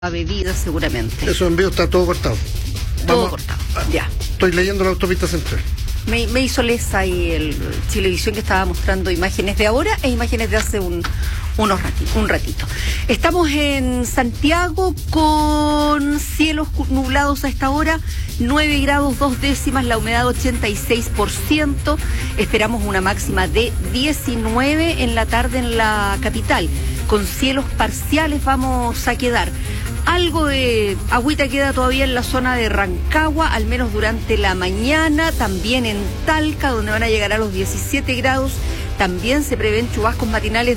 a bebidas seguramente. Eso en vivo está todo cortado. Todo cortado, ya. Estoy leyendo la autopista central. Me hizo lesa ahí el Chilevisión, que estaba mostrando imágenes de ahora e imágenes de hace un ratito. Estamos en Santiago con cielos nublados a esta hora, 9 grados 2 décimas, la humedad 86%. Esperamos una máxima de 19 en la tarde en la capital. Con cielos parciales vamos a quedar. Algo de agüita queda todavía en la zona de Rancagua, al menos durante la mañana, también en Talca, donde van a llegar a los 17 grados. También se prevén chubascos matinales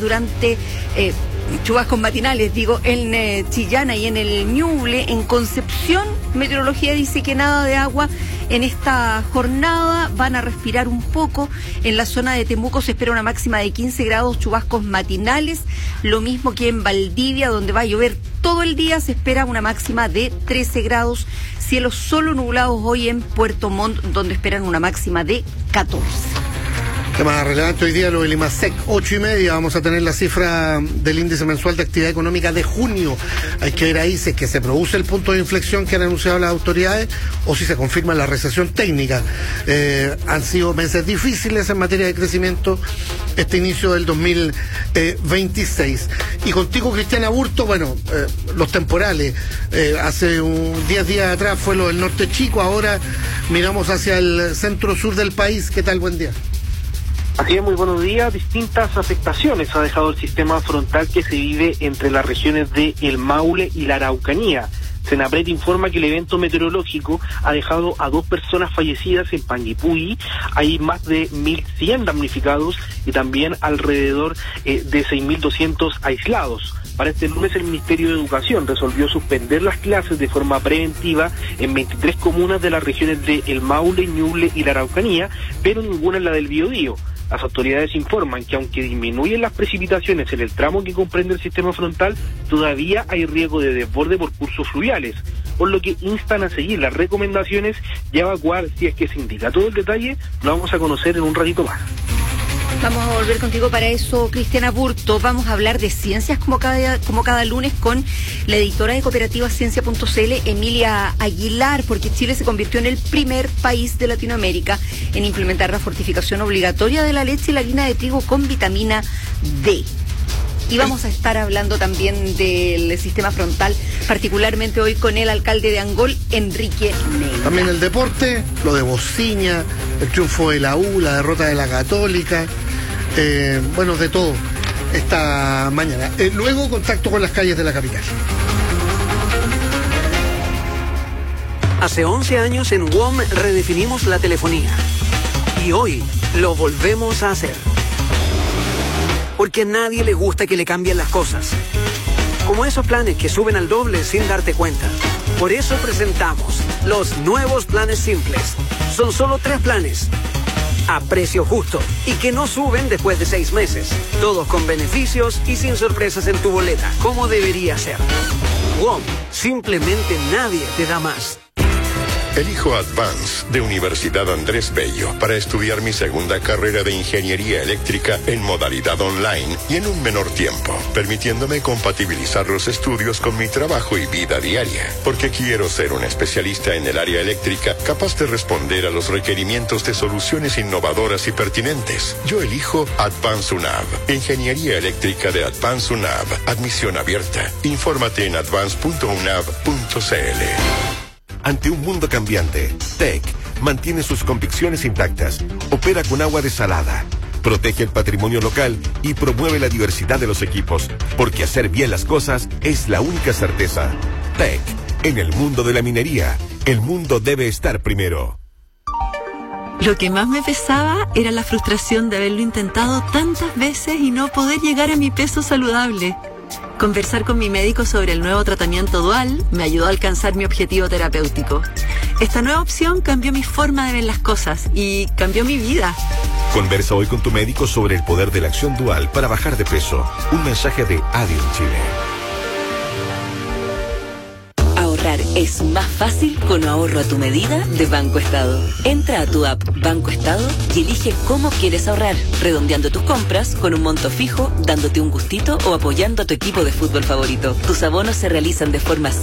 en Chillana y en el Ñuble. En Concepción, meteorología dice que nada de agua en esta jornada. Van a respirar un poco. En la zona de Temuco se espera una máxima de 15 grados, chubascos matinales. Lo mismo que en Valdivia, donde va a llover todo el día, se espera una máxima de 13 grados. Cielos solo nublados hoy en Puerto Montt, donde esperan una máxima de 14. Tema relevante hoy día, lo del IMASEC, 8:30, vamos a tener la cifra del índice mensual de actividad económica de junio. Hay que ver ahí si es que se produce el punto de inflexión que han anunciado las autoridades o si se confirma la recesión técnica. Han sido meses difíciles en materia de crecimiento este inicio del 2026. Y contigo, Cristiana Burto, los temporales. Hace 10 días atrás fue lo del norte chico, ahora miramos hacia el centro-sur del país. ¿Qué tal? Buen día. Así es, muy buenos días. Distintas afectaciones ha dejado el sistema frontal que se vive entre las regiones de El Maule y la Araucanía. Senapred informa que el evento meteorológico ha dejado a 2 personas fallecidas en Panguipulli. Hay más de 1.100 damnificados y también alrededor de 6.200 aislados. Para este lunes el Ministerio de Educación resolvió suspender las clases de forma preventiva en 23 comunas de las regiones de El Maule, Ñuble y la Araucanía, pero ninguna en la del Biobío. Las autoridades informan que aunque disminuyen las precipitaciones en el tramo que comprende el sistema frontal, todavía hay riesgo de desborde por cursos fluviales, por lo que instan a seguir las recomendaciones y a evacuar si es que se indica. Todo el detalle lo vamos a conocer en un ratito más. Vamos a volver contigo para eso, Cristiana Burto. Vamos a hablar de ciencias como cada lunes con la editora de cooperativa Ciencia.cl, Emilia Aguilar, porque Chile se convirtió en el primer país de Latinoamérica en implementar la fortificación obligatoria de la leche y la harina de trigo con vitamina D. Y vamos a estar hablando también del sistema frontal, particularmente hoy con el alcalde de Angol, Enrique Neira. También el deporte, lo de Bociña, el triunfo de la U, la derrota de la Católica, de todo esta mañana. Luego, contacto con las calles de la capital. Hace 11 años en WOM redefinimos la telefonía. Y hoy lo volvemos a hacer. Porque a nadie le gusta que le cambien las cosas. Como esos planes que suben al doble sin darte cuenta. Por eso presentamos los nuevos planes simples. Son solo 3 planes. A precio justo. Y que no suben después de 6 meses. Todos con beneficios y sin sorpresas en tu boleta. Como debería ser. WOM. Simplemente nadie te da más. Elijo Advance de Universidad Andrés Bello para estudiar mi segunda carrera de Ingeniería Eléctrica en modalidad online y en un menor tiempo, permitiéndome compatibilizar los estudios con mi trabajo y vida diaria, porque quiero ser un especialista en el área eléctrica capaz de responder a los requerimientos de soluciones innovadoras y pertinentes. Yo elijo Advance UNAV, Ingeniería Eléctrica de Advance UNAV, admisión abierta. Infórmate en advance.unav.cl. Ante un mundo cambiante, TEC mantiene sus convicciones intactas, opera con agua desalada, protege el patrimonio local y promueve la diversidad de los equipos, porque hacer bien las cosas es la única certeza. TEC, en el mundo de la minería, el mundo debe estar primero. Lo que más me pesaba era la frustración de haberlo intentado tantas veces y no poder llegar a mi peso saludable. Conversar con mi médico sobre el nuevo tratamiento dual me ayudó a alcanzar mi objetivo terapéutico. Esta nueva opción cambió mi forma de ver las cosas y cambió mi vida. Conversa hoy con tu médico sobre el poder de la acción dual para bajar de peso. Un mensaje de Adium Chile. ahorrar es más fácil con ahorro a tu medida de Banco Estado. Entra a tu app Banco Estado y elige cómo quieres ahorrar, redondeando tus compras con un monto fijo, dándote un gustito o apoyando a tu equipo de fútbol favorito. Tus abonos se realizan de forma